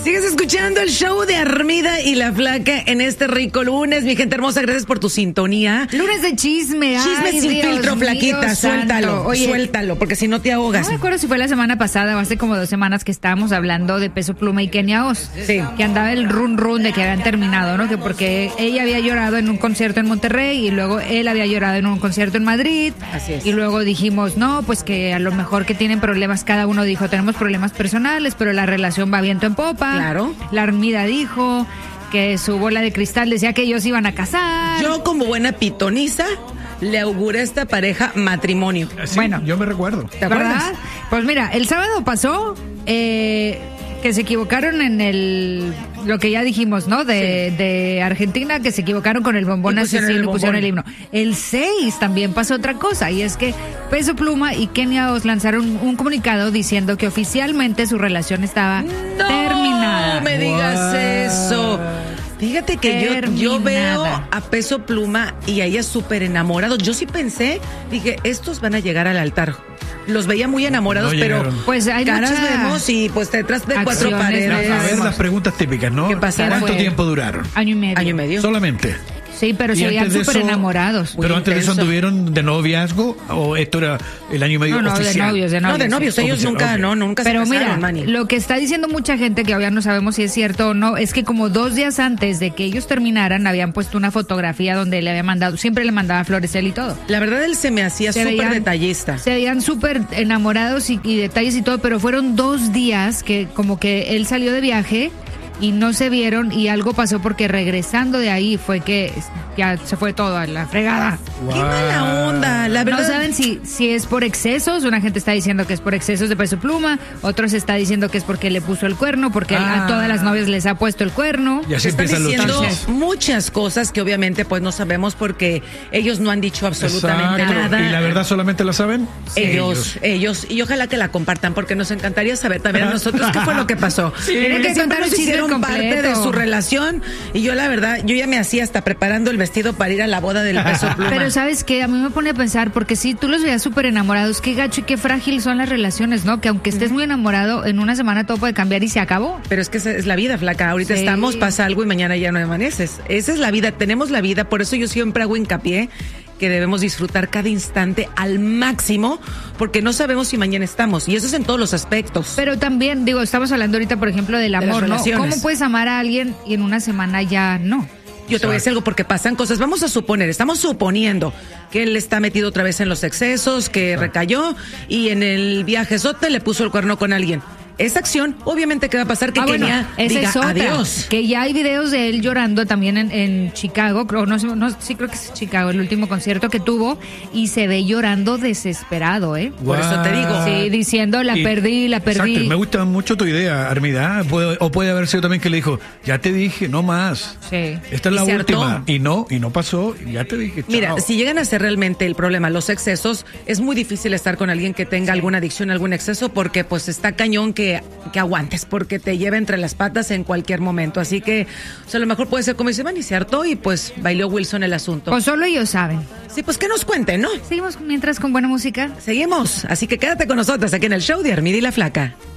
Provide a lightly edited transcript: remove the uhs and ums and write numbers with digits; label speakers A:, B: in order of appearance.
A: Sigues escuchando el show de Armida y la Flaca en este rico lunes. Mi gente hermosa, gracias por tu sintonía.
B: Lunes de chisme.
A: Chisme
B: Ay,
A: sin
B: Dios
A: filtro,
B: mío,
A: Flaquita. Suéltalo,
B: Oye,
A: suéltalo, porque si no te ahogas.
B: No me acuerdo si fue la semana pasada o hace como 2 semanas que estábamos hablando de Peso Pluma y Kenia Oz.
A: Sí.
B: Que andaba el run de que habían terminado, ¿no? Que porque ella había llorado en un concierto en Monterrey y luego él había llorado en un concierto en Madrid.
A: Así es.
B: Y luego dijimos, no, pues que a lo mejor que tienen problemas, cada uno dijo, tenemos problemas personales, pero la relación va viento en popa.
A: Claro.
B: La Armida dijo que su bola de cristal decía que ellos iban a casar.
A: Yo, como buena pitoniza, le auguré a esta pareja matrimonio.
C: Sí,
B: Bueno.
C: yo me recuerdo.
A: ¿Te acuerdas?
B: ¿Verdad? Pues mira, el sábado pasó que se equivocaron en lo que ya dijimos, ¿no? De Argentina, que se equivocaron con el bombón
A: Y pusieron
B: asesino
A: el
B: y pusieron el
A: bombón.
B: himno. El 6 también pasó otra cosa, y es que Peso Pluma y Kenia Oz lanzaron un comunicado diciendo que oficialmente su relación estaba terminada.
A: No me digas eso. Fíjate que yo veo
B: Terminada.
A: a Peso Pluma y a ella súper enamorados. Yo sí pensé, dije, estos van a llegar al altar. Los veía muy enamorados,
C: No
A: pero
C: llegaron.
B: Pues hay
A: caras
B: mucha
A: vemos y pues detrás de cuatro
B: acciones,
A: paredes.
B: ¿no?
C: A ver
B: Sabemos.
C: las preguntas típicas, ¿no?
A: ¿Qué pasa?
C: ¿Cuánto
B: Fue-
C: tiempo duraron?
B: Año y medio.
A: Año y medio.
C: Solamente.
B: Sí, pero
C: Y
B: se veían
C: antes de
B: súper
C: eso-
B: enamorados.
A: Muy
C: Pero antes de eso
A: intenso.
C: anduvieron de noviazgo o esto era el año y medio
B: No,
C: oficial.
B: de
A: No, de novios, ellos
C: Oficial,
A: nunca,
C: ok.
A: nunca
B: Pero
A: se casaron,
B: mira,
A: Manny.
B: lo que está diciendo mucha gente, que ahora no sabemos si es cierto o no, es que como 2 días antes de que ellos terminaran, habían puesto una fotografía donde le había mandado, siempre le mandaba flores él y todo.
A: La verdad, él se me hacía
B: Se
A: súper
B: veían-
A: detallista.
B: Se veían súper enamorados y detalles y todo, pero fueron 2 días que como que él salió de viaje y no se vieron, y algo pasó porque regresando de ahí fue que ya se fue todo a la fregada.
A: Qué mala onda, la verdad.
B: No saben si es por excesos. Una gente está diciendo que es por excesos de Peso Pluma, otros está diciendo que es porque le puso el cuerno, porque a todas las novias les ha puesto el cuerno.
C: Y así
A: Están
C: empiezan los
A: diciendo
C: chismes.
A: muchas cosas que obviamente pues no sabemos porque ellos no han dicho absolutamente
C: Exacto.
A: nada.
C: ¿Y la verdad solamente la saben?
A: Ellos, y ojalá que la compartan porque nos encantaría saber también a nosotros qué fue lo que pasó.
B: Tienen que
A: Siempre
B: contar el
A: nos
B: chisme
A: hicieron parte
B: completo.
A: de su relación y yo la verdad, yo ya me hacía hasta preparando el vestido para ir a la boda del Peso Pluma.
B: Pero ¿sabes qué? A mí me pone a pensar, porque si tú los veías súper enamorados, qué gacho y qué frágil son las relaciones, ¿no? Que aunque estés muy enamorado, en una semana todo puede cambiar y se acabó.
A: Pero es que esa es la vida, Flaca. Ahorita
B: Sí.
A: estamos, pasa algo y mañana ya no amaneces. Esa es la vida, tenemos la vida. Por eso yo siempre hago hincapié que debemos disfrutar cada instante al máximo, porque no sabemos si mañana estamos. Y eso es en todos los aspectos.
B: Pero también, digo, estamos hablando ahorita, por ejemplo, del
A: las
B: amor, ¿no?
A: relaciones.
B: ¿Cómo puedes amar a alguien y en una semana ya no?
A: Yo te voy a decir algo porque pasan cosas. Vamos a suponer, estamos suponiendo que él está metido otra vez en los excesos, que recayó y en el viajezote le puso el cuerno con alguien. Esa acción, obviamente, ¿qué va a pasar? Que Kenia
B: esa
A: diga
B: es otra,
A: adiós.
B: que ya hay videos de él llorando también en Chicago, sí creo que es Chicago, el último concierto que tuvo, y se ve llorando desesperado, ¿eh?
A: Por eso te digo.
B: Sí, diciendo la
C: Y-
B: perdí.
C: Exacto, me gusta mucho tu idea, Armida. O puede haber sido también que le dijo, ya te dije, no más.
B: Sí.
C: Esta es la
A: Y se
C: última.
A: hartó.
C: Y no pasó, ya te dije, chao.
A: Mira, si llegan a ser realmente el problema los excesos, es muy difícil estar con alguien que tenga alguna adicción, algún exceso, porque pues está cañón que aguantes, porque te lleva entre las patas en cualquier momento. Así que, o sea, a lo mejor puede ser como dice Manny, se hartó y pues bailó Wilson el asunto.
B: Pues solo ellos saben.
A: Sí, pues que nos cuenten, ¿no?
B: Seguimos mientras con buena música.
A: Seguimos, así que quédate con nosotros aquí en el show de Armida y la Flaca.